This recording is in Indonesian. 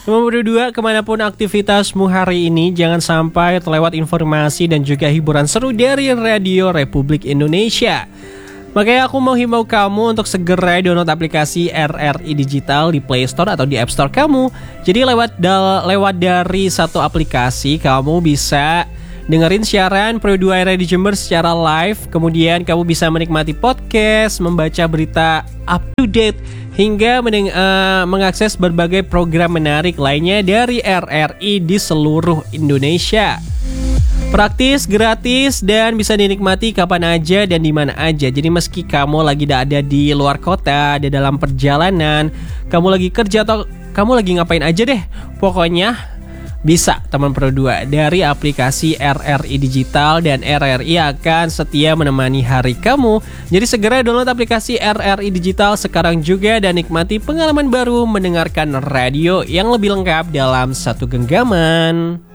Nomor 2, kemanapun aktivitasmu hari ini, jangan sampai terlewat informasi dan juga hiburan seru dari Radio Republik Indonesia. Makanya aku mau himbau kamu untuk segera download aplikasi RRI Digital di Play Store atau di App Store kamu. Jadi lewat dari satu aplikasi kamu bisa dengerin siaran Pro 2 RRI Jember secara live. Kemudian kamu bisa menikmati podcast, membaca berita up to date, hingga mengakses berbagai program menarik lainnya dari RRI di seluruh Indonesia. Praktis, gratis, dan bisa dinikmati kapan aja dan di mana aja. Jadi meski kamu lagi tidak ada di luar kota, ada dalam perjalanan, kamu lagi kerja atau kamu lagi ngapain aja deh, pokoknya bisa teman Pro 2 dari aplikasi RRI Digital, dan RRI akan setia menemani hari kamu. Jadi segera download aplikasi RRI Digital sekarang juga dan nikmati pengalaman baru mendengarkan radio yang lebih lengkap dalam satu genggaman.